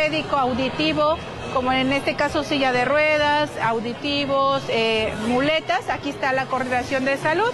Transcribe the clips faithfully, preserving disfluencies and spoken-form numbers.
médico, auditivo, como en este caso silla de ruedas, auditivos, eh, muletas. Aquí está la coordinación de salud.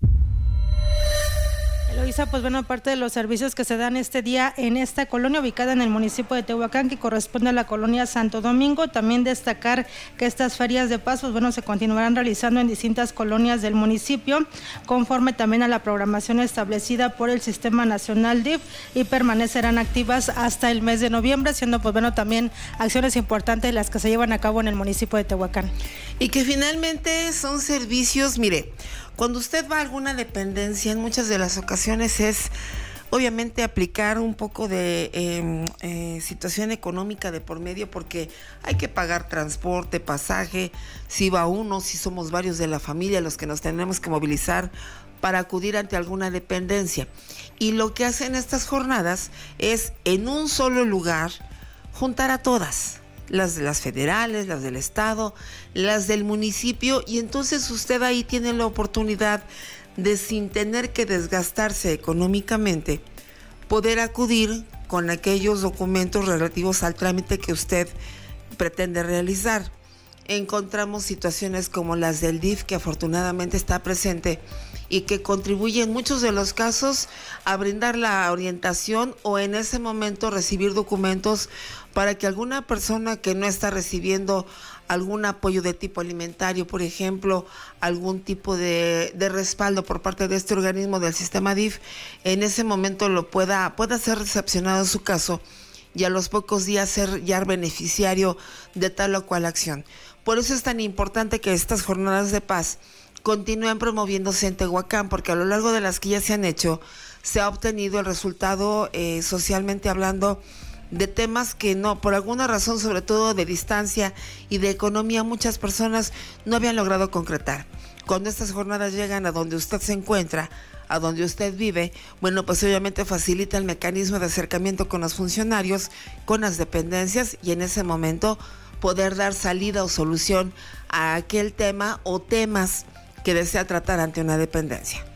Eloisa, pues bueno, aparte de los servicios que se dan este día en esta colonia ubicada en el municipio de Tehuacán, que corresponde a la colonia Santo Domingo, también destacar que estas ferias de paz, pues bueno, se continuarán realizando en distintas colonias del municipio, conforme también a la programación establecida por el Sistema Nacional D I F, y permanecerán activas hasta el mes de noviembre, siendo pues bueno también acciones importantes las que se llevan a cabo en el municipio de Tehuacán. Y que finalmente son servicios, mire, cuando usted va a alguna dependencia, en muchas de las ocasiones es obviamente aplicar un poco de eh, eh, situación económica de por medio, porque hay que pagar transporte, pasaje, si va uno, si somos varios de la familia los que nos tenemos que movilizar para acudir ante alguna dependencia. Y lo que hacen estas jornadas es en un solo lugar juntar a todas, las de las federales, las del estado, las del municipio, y entonces usted ahí tiene la oportunidad de, sin tener que desgastarse económicamente, poder acudir con aquellos documentos relativos al trámite que usted pretende realizar. Encontramos situaciones como las del D I F, que afortunadamente está presente y que contribuye en muchos de los casos a brindar la orientación o en ese momento recibir documentos para que alguna persona que no está recibiendo algún apoyo de tipo alimentario, por ejemplo, algún tipo de, de respaldo por parte de este organismo del sistema D I F, en ese momento lo pueda, pueda ser recepcionado su caso y a los pocos días ser ya beneficiario de tal o cual acción. Por eso es tan importante que estas jornadas de paz continúen promoviéndose en Tehuacán, porque a lo largo de las que ya se han hecho, se ha obtenido el resultado, eh, socialmente hablando, de temas que no, por alguna razón, sobre todo de distancia y de economía, muchas personas no habían logrado concretar. Cuando estas jornadas llegan a donde usted se encuentra, a donde usted vive, bueno, pues obviamente facilita el mecanismo de acercamiento con los funcionarios, con las dependencias, y en ese momento poder dar salida o solución a aquel tema o temas que desea tratar ante una dependencia.